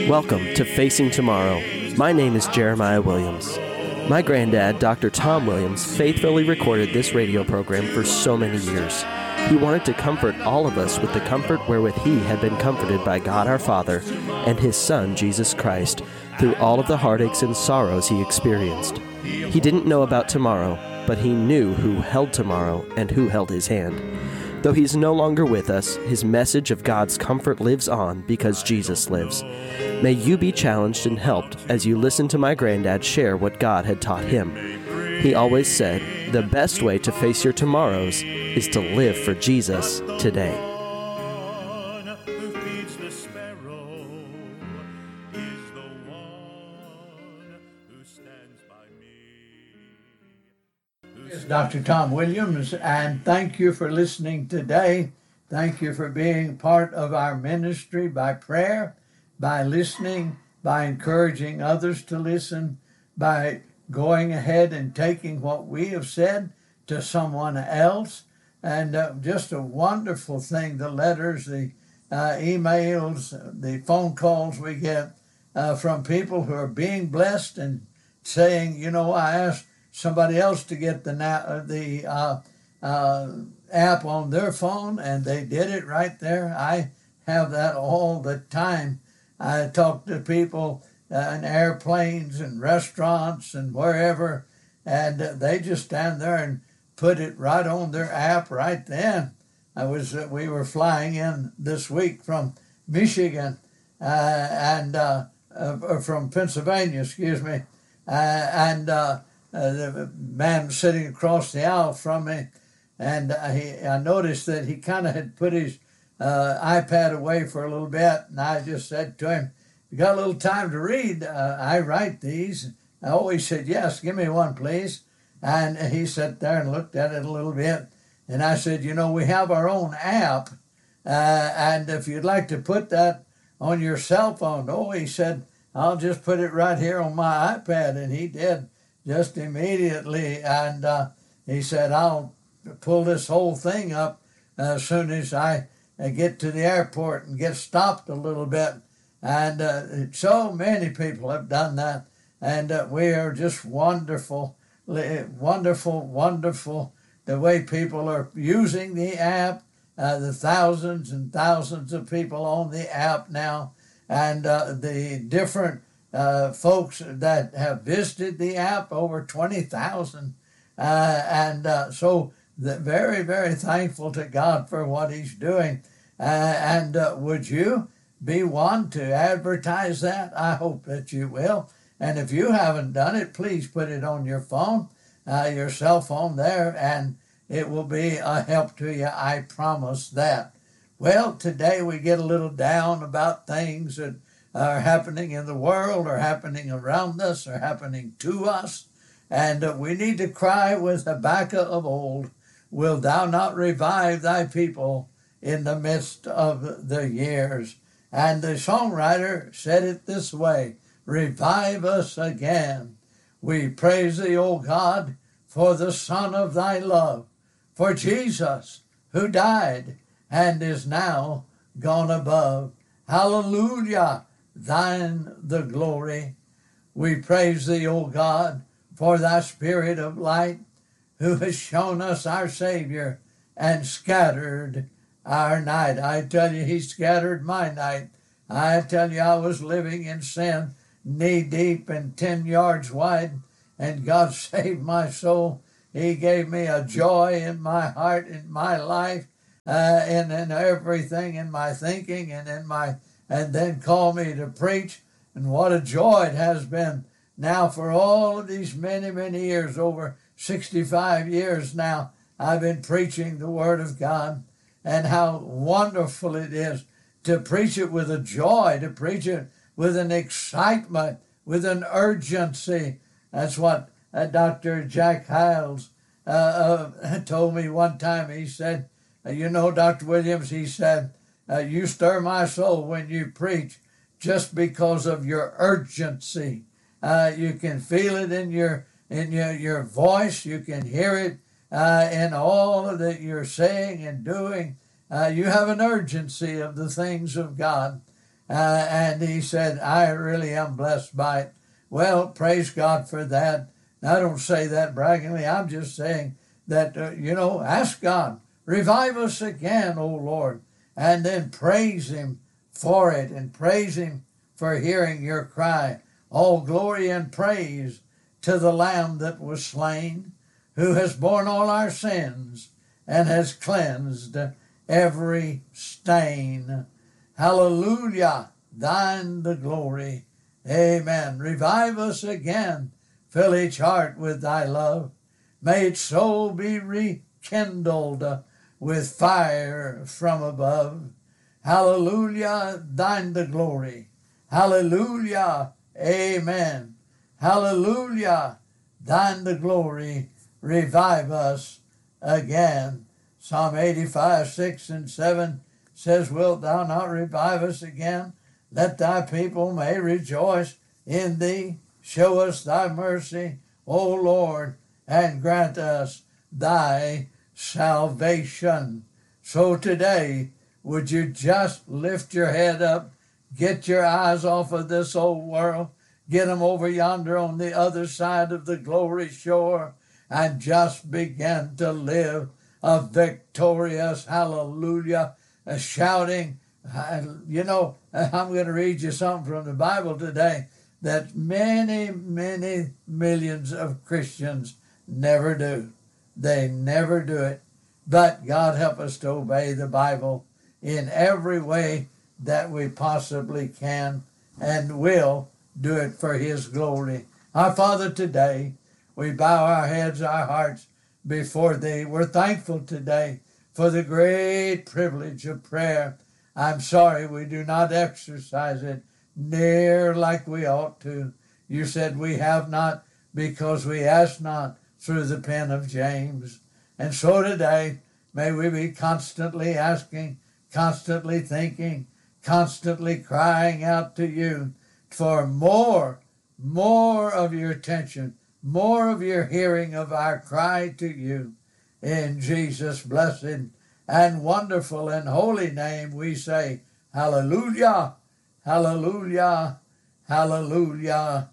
Welcome to Facing Tomorrow. My name is Jeremiah Williams. My granddad, Dr. Tom Williams, faithfully recorded this radio program for so many years. He wanted to comfort all of us with the comfort wherewith he had been comforted by God our Father and his Son, Jesus Christ, through all of the heartaches and sorrows he experienced. He didn't know about tomorrow, but he knew who held tomorrow and who held his hand. Though he's no longer with us, his message of God's comfort lives on because Jesus lives. May you be challenged and helped as you listen to my granddad share what God had taught him. He always said, the best way to face your tomorrows is to live for Jesus today. Dr. Tom Williams, and thank you for listening today. Thank you for being part of our ministry by prayer, by listening, by encouraging others to listen, by going ahead and taking what we have said to someone else. And just a wonderful thing, the letters, the emails, the phone calls we get from people who are being blessed and saying, you know, I asked somebody else to get the app on their phone, and they did it right there. I have that all the time. I talk to people in airplanes and restaurants and wherever, and they just stand there and put it right on their app right then. We were flying in this week from Michigan from Pennsylvania, excuse me, the man sitting across the aisle from me, and I noticed that he kind of had put his iPad away for a little bit, and I just said to him, you got a little time to read? I write these. I always said, yes, give me one, please. And he sat there and looked at it a little bit, and I said, you know, we have our own app, and if you'd like to put that on your cell phone. Oh, he said, I'll just put it right here on my iPad, and he did. Just immediately, and he said, I'll pull this whole thing up as soon as I get to the airport and get stopped a little bit. And so many people have done that, and we are just wonderful, wonderful the way people are using the app, the thousands and thousands of people on the app now, and the different folks that have visited the app, over 20,000. So very, very thankful to God for what he's doing. Would you be one to advertise that? I hope that you will. And if you haven't done it, please put it on your phone, your cell phone there, and it will be a help to you. I promise that. Well, today we get a little down about things that are happening in the world, or happening around us, or happening to us. And we need to cry with Habakkuk of old, will thou not revive thy people in the midst of the years? And the songwriter said it this way, revive us again. We praise thee, O God, for the Son of thy love, for Jesus, who died and is now gone above. Hallelujah. Thine the glory. We praise thee, O God, for thy Spirit of light, who has shown us our Savior and scattered our night. I tell you, he scattered my night. I tell you, I was living in sin, knee deep and 10 yards wide, and God saved my soul. He gave me a joy in my heart, in my life, and in everything, in my thinking and then called me to preach. And what a joy it has been now for all of these many, many years, over 65 years now, I've been preaching the Word of God, and how wonderful it is to preach it with a joy, to preach it with an excitement, with an urgency. That's what Dr. Jack Hiles told me one time. He said, you know, Dr. Williams, he said, you stir my soul when you preach just because of your urgency. You can feel it in your voice. You can hear it in all that you're saying and doing. You have an urgency of the things of God. And he said, I really am blessed by it. Well, praise God for that. I don't say that braggingly. I'm just saying that, ask God, revive us again, O Lord, and then praise him for it and praise him for hearing your cry. All glory and praise to the Lamb that was slain, who has borne all our sins and has cleansed every stain. Hallelujah, thine the glory. Amen. Revive us again. Fill each heart with thy love. May its soul be rekindled with fire from above. Hallelujah, thine the glory. Hallelujah, amen. Hallelujah, thine the glory. Revive us again. Psalm 85, 6 and 7 says, wilt thou not revive us again? Let thy people may rejoice in thee. Show us thy mercy, O Lord, and grant us thy salvation. So today, would you just lift your head up, get your eyes off of this old world, get them over yonder on the other side of the glory shore, and just begin to live a victorious hallelujah, shouting. I'm going to read you something from the Bible today that many, many millions of Christians never do. They never do it. But God help us to obey the Bible in every way that we possibly can and will do it for his glory. Our Father, today we bow our heads, our hearts before thee. We're thankful today for the great privilege of prayer. I'm sorry we do not exercise it near like we ought to. You said we have not because we ask not, through the pen of James. And so today, may we be constantly asking, constantly thinking, constantly crying out to you for more of your attention, more of your hearing of our cry to you. In Jesus' blessed and wonderful and holy name we say, hallelujah, hallelujah, hallelujah,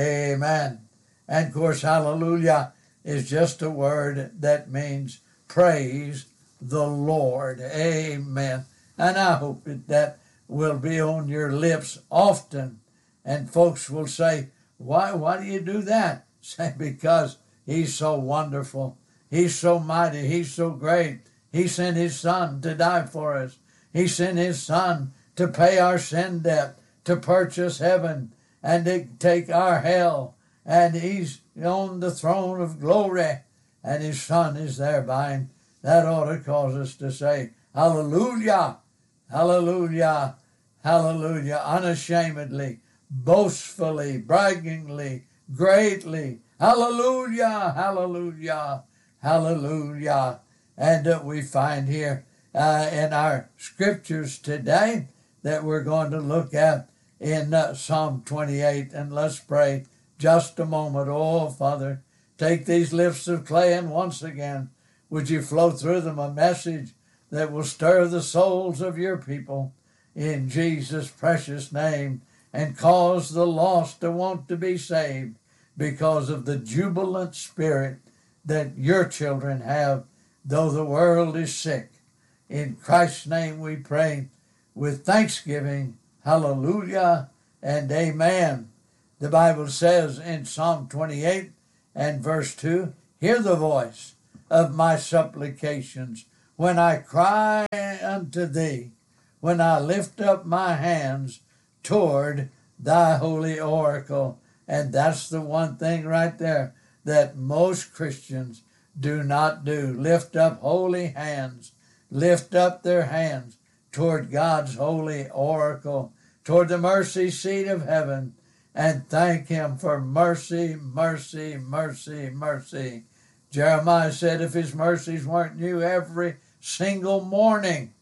amen. And of course, hallelujah is just a word that means praise the Lord. Amen. And I hope that will be on your lips often. And folks will say, why do you do that? Say, because he's so wonderful. He's so mighty. He's so great. He sent his son to die for us. He sent his son to pay our sin debt, to purchase heaven, and to take our hell. And he's on the throne of glory, and his son is there by him. That ought to cause us to say, hallelujah, hallelujah, hallelujah, unashamedly, boastfully, braggingly, greatly, hallelujah, hallelujah, hallelujah. And we find here in our scriptures today that we're going to look at in Psalm 28. And let's pray just a moment. Oh, Father, take these lips of clay, and once again, would you flow through them a message that will stir the souls of your people in Jesus' precious name, and cause the lost to want to be saved because of the jubilant spirit that your children have, though the world is sick. In Christ's name we pray with thanksgiving. Hallelujah and amen. The Bible says in Psalm 28 and verse 2, hear the voice of my supplications when I cry unto thee, when I lift up my hands toward thy holy oracle. And that's the one thing right there that most Christians do not do. Lift up holy hands. Lift up their hands toward God's holy oracle, toward the mercy seat of heaven, and thank him for mercy, mercy, mercy, mercy. Jeremiah said if his mercies weren't new every single morning,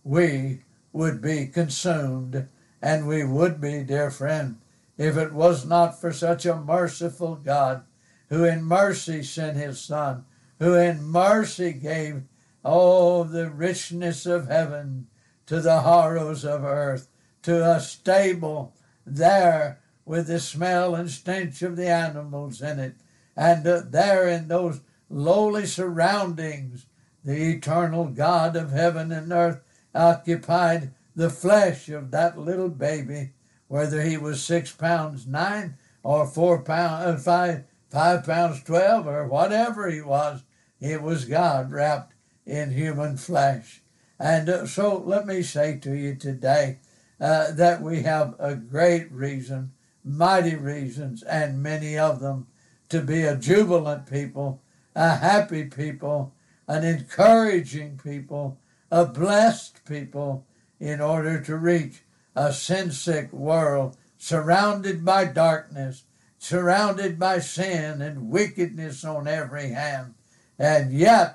we would be consumed, and we would be, dear friend, if it was not for such a merciful God, who in mercy sent his Son, who in mercy gave the richness of heaven to the horrors of earth, to a stable there with the smell and stench of the animals in it. And there in those lowly surroundings, the eternal God of heaven and earth occupied the flesh of that little baby, whether he was 6 pounds 9 or 4 pounds 5 pounds 12 or whatever he was. It was God wrapped in human flesh. And so let me say to you today that we have a great reason, mighty reasons, and many of them, to be a jubilant people, a happy people, an encouraging people, a blessed people, in order to reach a sin-sick world surrounded by darkness, surrounded by sin and wickedness on every hand. And yet,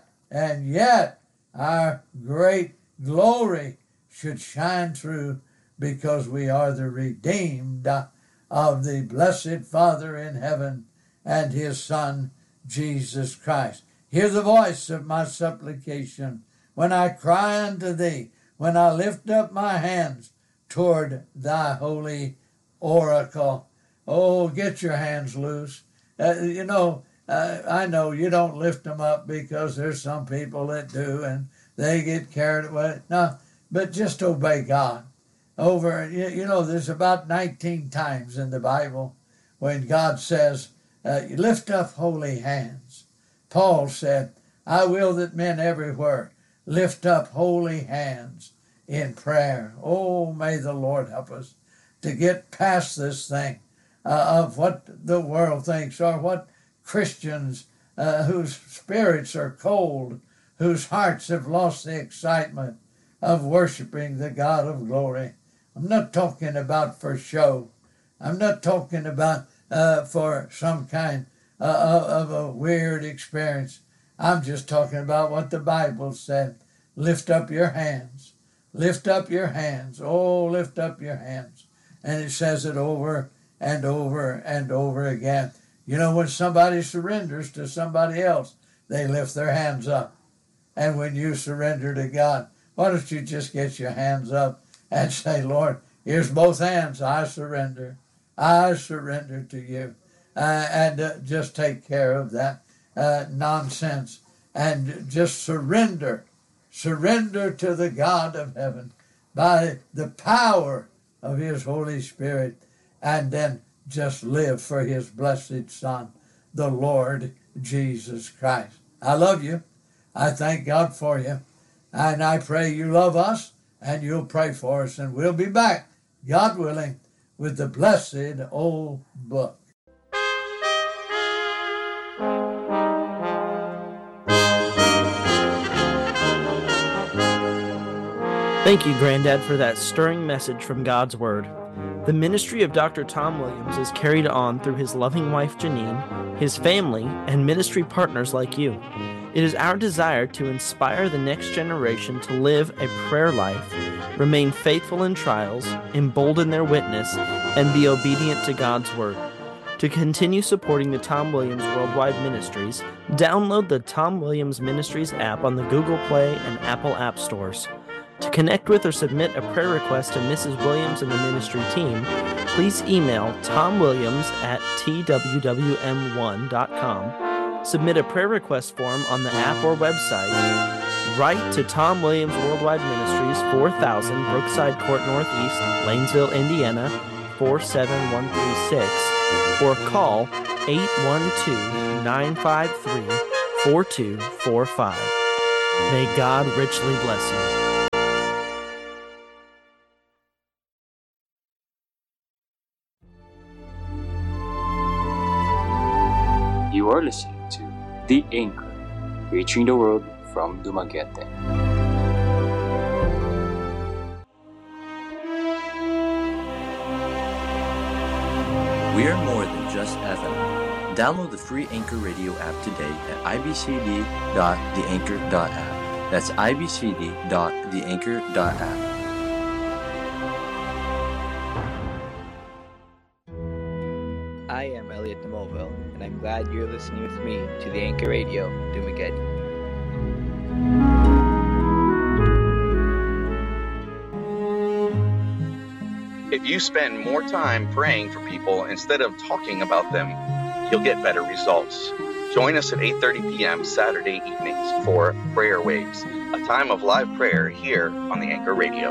our great glory should shine through, because we are the redeemed of the blessed Father in heaven and his Son, Jesus Christ. Hear the voice of my supplication when I cry unto thee, when I lift up my hands toward thy holy oracle. Oh, get your hands loose. I know you don't lift them up because there's some people that do and they get carried away. No, but just obey God. There's about 19 times in the Bible when God says, lift up holy hands. Paul said, I will that men everywhere lift up holy hands in prayer. Oh, may the Lord help us to get past this thing of what the world thinks, or what Christians whose spirits are cold, whose hearts have lost the excitement of worshiping the God of glory. I'm not talking about for show. I'm not talking about for some kind of a weird experience. I'm just talking about what the Bible said. Lift up your hands. Lift up your hands. Oh, lift up your hands. And it says it over and over and over again. You know, when somebody surrenders to somebody else, they lift their hands up. And when you surrender to God, why don't you just get your hands up and say, Lord, here's both hands. I surrender. I surrender to you. And just take care of that nonsense. And just surrender. Surrender to the God of heaven by the power of his Holy Spirit. And then just live for his blessed Son, the Lord Jesus Christ. I love you. I thank God for you. And I pray you love us and you'll pray for us. And we'll be back, God willing, with the blessed old book. Thank you, Granddad, for that stirring message from God's Word. The ministry of Dr. Tom Williams is carried on through his loving wife, Janine, his family, and ministry partners like you. It is our desire to inspire the next generation to live a prayer life, remain faithful in trials, embolden their witness, and be obedient to God's Word. To continue supporting the Tom Williams Worldwide Ministries, download the Tom Williams Ministries app on the Google Play and Apple App Stores. To connect with or submit a prayer request to Mrs. Williams and the ministry team, please email tomwilliams@twwm1.com, submit a prayer request form on the app or website, write to Tom Williams Worldwide Ministries, 4000 Brookside Court Northeast, Lanesville, Indiana, 47136, or call 812-953-4245. May God richly bless you. You are listening to The Anchor, reaching the world from Dumaguete. We are more than just FM. Download the free Anchor Radio app today at ibcd.theanchor.app. That's ibcd.theanchor.app. I am Elliot DeMoville, and I'm glad you're listening with me to the Anchor Radio, Dumaguete. If you spend more time praying for people instead of talking about them, you'll get better results. Join us at 8:30 p.m. Saturday evenings for Prayer Waves, a time of live prayer here on the Anchor Radio.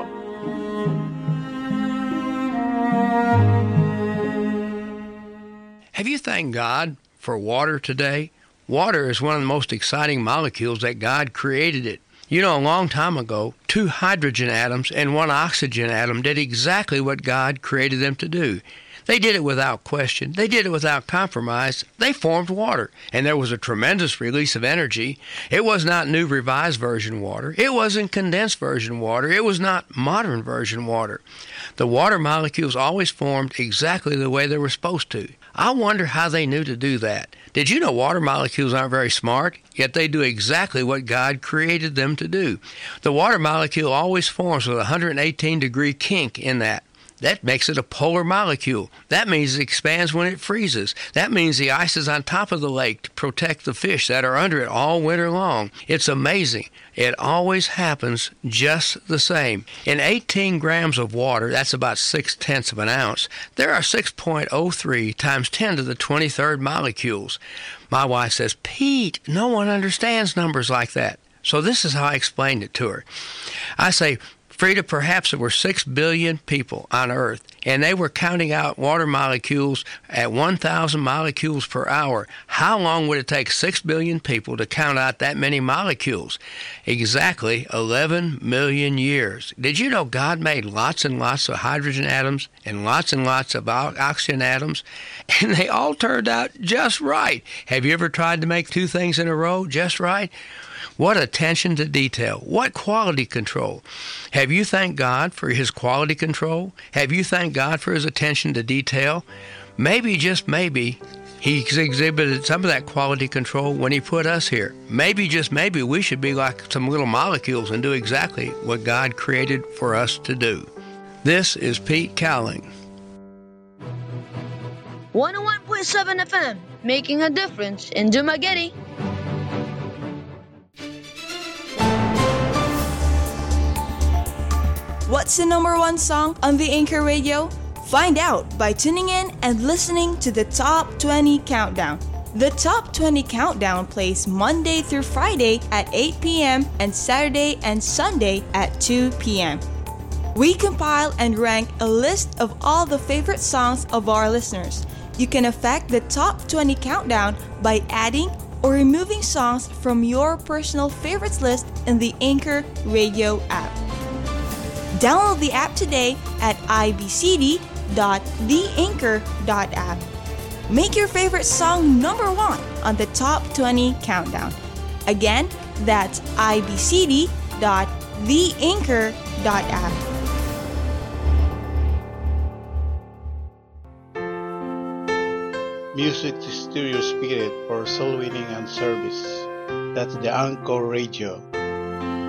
Have you thanked God for water today? Water is one of the most exciting molecules that God created it. You know, a long time ago, 2 hydrogen atoms and 1 oxygen atom did exactly what God created them to do. They did it without question. They did it without compromise. They formed water, and there was a tremendous release of energy. It was not new revised version water. It wasn't condensed version water. It was not modern version water. The water molecules always formed exactly the way they were supposed to. I wonder how they knew to do that. Did you know water molecules aren't very smart, yet they do exactly what God created them to do? The water molecule always forms with a 118-degree kink in that. That makes it a polar molecule. That means it expands when it freezes. That means the ice is on top of the lake to protect the fish that are under it all winter long. It's amazing. It always happens just the same. In 18 grams of water, that's about 6/10 of an ounce, there are 6.03 times 10 to the 23rd molecules. My wife says, "Pete, no one understands numbers like that." So this is how I explained it to her. I say, Frida, perhaps there were 6 billion people on Earth, and they were counting out water molecules at 1,000 molecules per hour. How long would it take 6 billion people to count out that many molecules? Exactly 11 million years. Did you know God made lots and lots of hydrogen atoms and lots of oxygen atoms? And they all turned out just right. Have you ever tried to make 2 things in a row just right? What attention to detail. What quality control. Have you thanked God for His quality control? Have you thanked God for His attention to detail? Maybe, just maybe, He exhibited some of that quality control when He put us here. Maybe, just maybe, we should be like some little molecules and do exactly what God created for us to do. This is Pete Cowling. 101.7 FM, making a difference in Dumaguete. What's the #1 song on the Anchor Radio? Find out by tuning in and listening to the Top 20 Countdown. The Top 20 Countdown plays Monday through Friday at 8 p.m. and Saturday and Sunday at 2 p.m. We compile and rank a list of all the favorite songs of our listeners. You can affect the Top 20 Countdown by adding or removing songs from your personal favorites list in the Anchor Radio app. Download the app today at ibcd.theanchor.app. Make your favorite song #1 on the Top 20 Countdown. Again, that's ibcd.theanchor.app. Music to stir your spirit for soul winning and service. That's the Anchor Radio.